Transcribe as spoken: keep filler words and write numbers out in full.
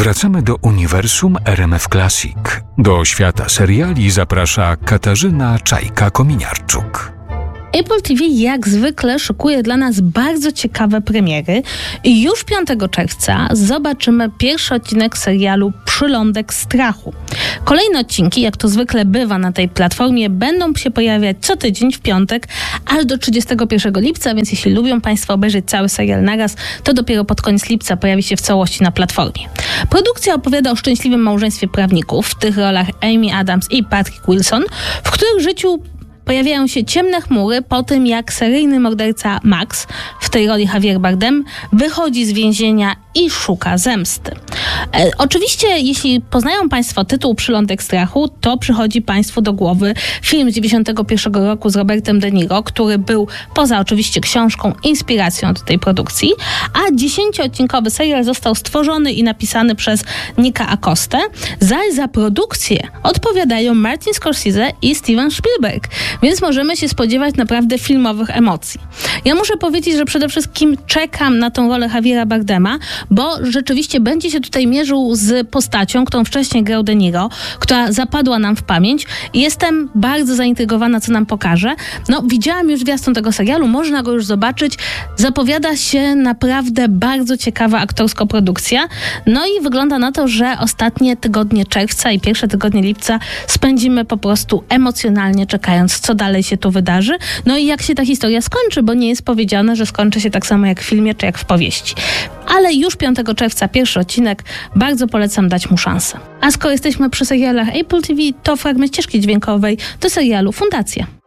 Wracamy do uniwersum R M F Classic. Do świata seriali zaprasza Katarzyna Czajka-Kominiarczuk. Apple T V jak zwykle szykuje dla nas bardzo ciekawe premiery i już piątego czerwca zobaczymy pierwszy odcinek serialu Przylądek Strachu. Kolejne odcinki, jak to zwykle bywa na tej platformie, będą się pojawiać co tydzień w piątek aż do trzydziestego pierwszego lipca, więc jeśli lubią Państwo obejrzeć cały serial naraz, to dopiero pod koniec lipca pojawi się w całości na platformie. Produkcja opowiada o szczęśliwym małżeństwie prawników, w tych rolach Amy Adams i Patrick Wilson, w których życiu pojawiają się ciemne chmury po tym, jak seryjny morderca Max, w tej roli Javier Bardem, wychodzi z więzienia i szuka zemsty. E, oczywiście, jeśli poznają Państwo tytuł Przylądek Strachu, to przychodzi Państwu do głowy film z dziewięćdziesiątego pierwszego roku z Robertem De Niro, który był, poza oczywiście książką, inspiracją do tej produkcji, a dziesięcioodcinkowy serial został stworzony i napisany przez Nicka Acostę, zaś za produkcję odpowiadają Martin Scorsese i Steven Spielberg, więc możemy się spodziewać naprawdę filmowych emocji. Ja muszę powiedzieć, że przede wszystkim czekam na tą rolę Javiera Bardema, bo rzeczywiście będzie się tutaj mierzył z postacią, którą wcześniej grał De Niro, która zapadła nam w pamięć i jestem bardzo zaintrygowana, co nam pokaże. No, widziałam już zwiastun tego serialu, można go już zobaczyć. Zapowiada się naprawdę bardzo ciekawa aktorsko produkcja. No i wygląda na to, że ostatnie tygodnie czerwca i pierwsze tygodnie lipca spędzimy po prostu emocjonalnie czekając, co dalej się tu wydarzy. No i jak się ta historia skończy, bo nie jest powiedziane, że skończy się tak samo jak w filmie, czy jak w powieści. Ale już piątego czerwca pierwszy odcinek, bardzo polecam dać mu szansę. A skoro jesteśmy przy serialach Apple T V, to fragment ścieżki dźwiękowej do serialu Fundacja.